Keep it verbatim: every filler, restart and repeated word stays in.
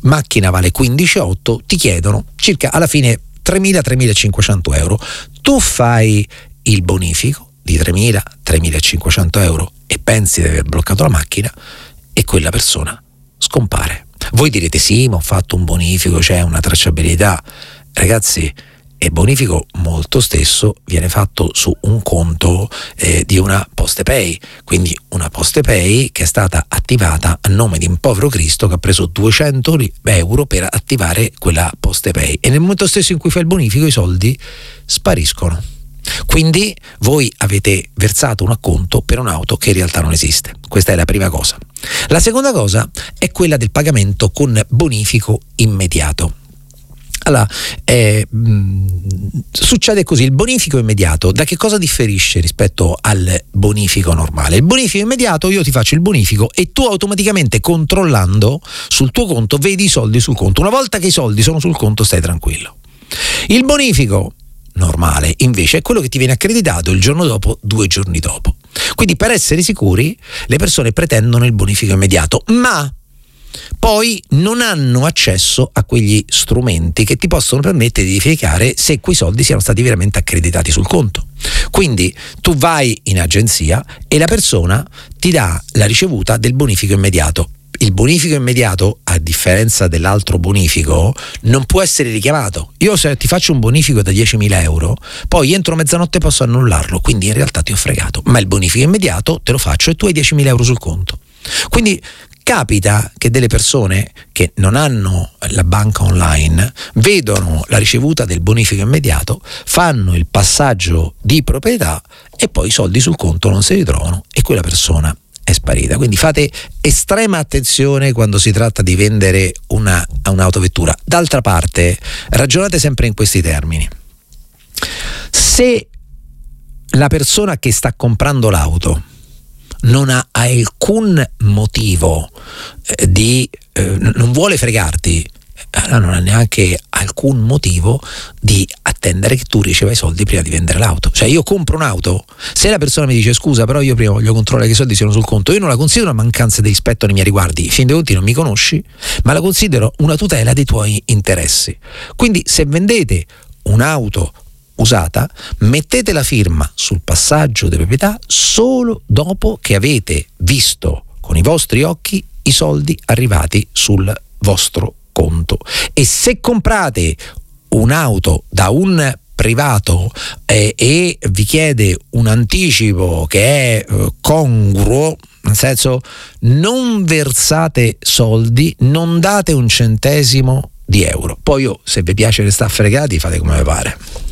macchina vale quindici virgola otto, ti chiedono circa alla fine tremila tremilacinquecento euro. Tu fai il bonifico di tremila tremilacinquecento euro e pensi di aver bloccato la macchina e quella persona scompare. Voi direte sì, ma ho fatto un bonifico, c'è una tracciabilità. Ragazzi, il bonifico molto spesso viene fatto su un conto eh, di una PostePay, quindi una PostePay che è stata attivata a nome di un povero Cristo che ha preso duecento euro per attivare quella PostePay, e nel momento stesso in cui fa il bonifico i soldi spariscono. Quindi voi avete versato un acconto per un'auto che in realtà non esiste. Questa è la prima cosa. La seconda cosa è quella del pagamento con bonifico immediato. Allora, eh, mh, succede così: il bonifico immediato da che cosa differisce rispetto al bonifico normale? Il bonifico immediato, io ti faccio il bonifico e tu automaticamente, controllando sul tuo conto, vedi i soldi sul conto. Una volta che i soldi sono sul conto stai tranquillo. Il bonifico normale invece è quello che ti viene accreditato il giorno dopo, due giorni dopo. Quindi, per essere sicuri, le persone pretendono il bonifico immediato, ma poi non hanno accesso a quegli strumenti che ti possono permettere di verificare se quei soldi siano stati veramente accreditati sul conto. Quindi tu vai in agenzia e la persona ti dà la ricevuta del bonifico immediato. Il bonifico immediato, a differenza dell'altro bonifico, non può essere richiamato. Io, se ti faccio un bonifico da diecimila euro, poi entro mezzanotte posso annullarlo, quindi in realtà ti ho fregato. Ma il bonifico immediato te lo faccio e tu hai diecimila euro sul conto. Quindi capita che delle persone che non hanno la banca online vedono la ricevuta del bonifico immediato, fanno il passaggio di proprietà e poi i soldi sul conto non si ritrovano e quella persona è sparita. Quindi fate estrema attenzione quando si tratta di vendere una, un'autovettura. D'altra parte, ragionate sempre in questi termini: se la persona che sta comprando l'auto non ha alcun motivo eh, di eh, non vuole fregarti, allora non ha neanche alcun motivo di attendere che tu riceva i soldi prima di vendere l'auto. Cioè, io compro un'auto, se la persona mi dice scusa però io prima voglio controllare che i soldi siano sul conto, io non la considero una mancanza di rispetto nei miei riguardi. In fin dei conti non mi conosci, ma la considero una tutela dei tuoi interessi. Quindi, se vendete un'auto usata, mettete la firma sul passaggio di proprietà solo dopo che avete visto con i vostri occhi i soldi arrivati sul vostro conto. E se comprate un'auto da un privato eh, e vi chiede un anticipo che è eh, congruo, nel senso, non versate soldi, non date un centesimo di euro. Poi io, se vi piace restare fregati, fate come vi pare.